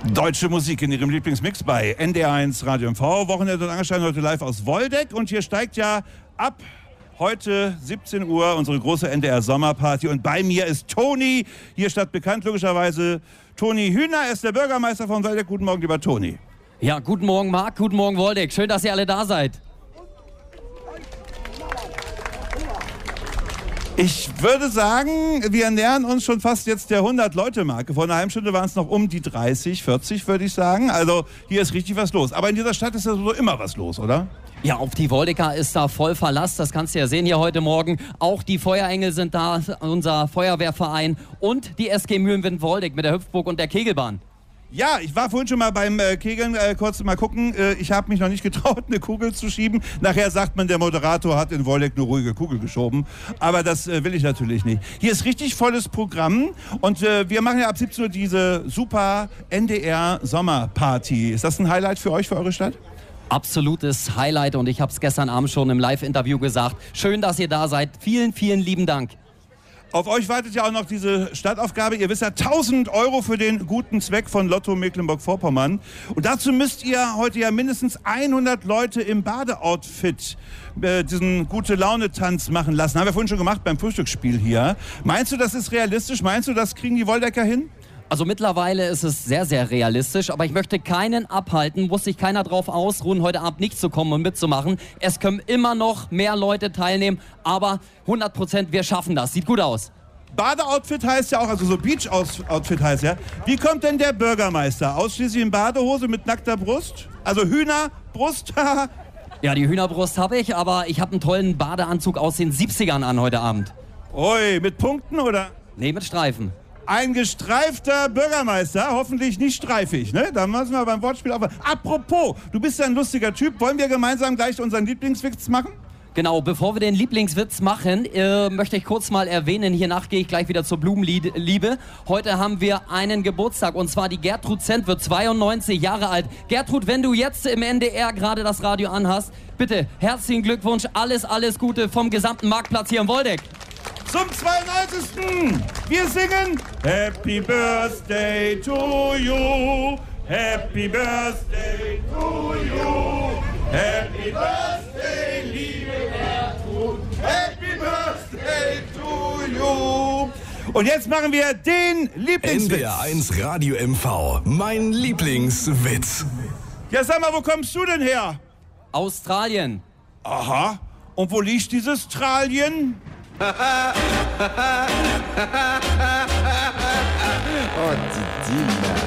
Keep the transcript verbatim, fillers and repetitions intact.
Deutsche Musik in ihrem Lieblingsmix bei N D R eins Radio M V. Wochenende und Angelstein heute live aus Woldeck. Und hier steigt ja ab heute siebzehn Uhr unsere große N D R Sommerparty. Und bei mir ist Toni, hier stadtbekannt logischerweise. Toni Hühner, er ist der Bürgermeister von Woldeck. Guten Morgen, lieber Toni. Ja, guten Morgen Marc, guten Morgen Woldeck. Schön, dass ihr alle da seid. Ich würde sagen, wir nähern uns schon fast jetzt der hundert-Leute-Marke. Vor einer halben Stunde waren es noch um die dreißig, vierzig, würde ich sagen. Also hier ist richtig was los. Aber in dieser Stadt ist ja so immer was los, oder? Ja, auf die Woldecker ist da voll Verlass. Das kannst du ja sehen hier heute Morgen. Auch die Feuerengel sind da, unser Feuerwehrverein. Und die S G Mühlenwind Woldeck mit der Hüpfburg und der Kegelbahn. Ja, ich war vorhin schon mal beim äh, Kegeln, äh, kurz mal gucken. Äh, ich habe mich noch nicht getraut, eine Kugel zu schieben. Nachher sagt man, der Moderator hat in Woldeck eine ruhige Kugel geschoben. Aber das äh, will ich natürlich nicht. Hier ist richtig volles Programm. Und äh, wir machen ja ab siebzehn Uhr diese super N D R Sommerparty. Ist das ein Highlight für euch, für eure Stadt? Absolutes Highlight. Und ich habe es gestern Abend schon im Live-Interview gesagt. Schön, dass ihr da seid. Vielen, vielen lieben Dank. Auf euch wartet ja auch noch diese Stadtaufgabe. Ihr wisst ja, tausend Euro für den guten Zweck von Lotto Mecklenburg-Vorpommern. Und dazu müsst ihr heute ja mindestens hundert Leute im Badeoutfit äh, diesen Gute-Laune-Tanz machen lassen. Haben wir vorhin schon gemacht beim Frühstücksspiel hier. Meinst du, das ist realistisch? Meinst du, das kriegen die Woldecker hin? Also mittlerweile ist es sehr, sehr realistisch, aber ich möchte keinen abhalten, muss sich keiner drauf ausruhen, heute Abend nicht zu kommen und mitzumachen. Es können immer noch mehr Leute teilnehmen, aber hundert Prozent, wir schaffen das. Sieht gut aus. Badeoutfit heißt ja auch, also so Beach-Outfit heißt ja. Wie kommt denn der Bürgermeister? Ausschließlich in Badehose mit nackter Brust? Also Hühner, Brust, Ja, die Hühnerbrust habe ich, aber ich habe einen tollen Badeanzug aus den siebzigern an heute Abend. Ui, mit Punkten oder? Nee, mit Streifen. Ein gestreifter Bürgermeister, hoffentlich nicht streifig, ne? Da müssen wir beim Wortspiel auf. Apropos, du bist ja ein lustiger Typ. Wollen wir gemeinsam gleich unseren Lieblingswitz machen? Genau, bevor wir den Lieblingswitz machen, äh, möchte ich kurz mal erwähnen, hiernach gehe ich gleich wieder zur Blumenliebe. Heute haben wir einen Geburtstag und zwar die Gertrud Zent wird zweiundneunzig Jahre alt. Gertrud, wenn du jetzt im N D R gerade das Radio anhast, bitte herzlichen Glückwunsch, alles, alles Gute vom gesamten Marktplatz hier in Woldeck. Zum zweiundneunzigsten Wir singen Happy Birthday to you, Happy Birthday to you, Happy Birthday, liebe Gertrud, Happy Birthday to you. Und jetzt machen wir den Lieblingswitz. N D R eins Radio M V, mein Lieblingswitz. Ja, sag mal, wo kommst du denn her? Australien. Aha. Und wo liegt dieses Australien? Oh, die Diener.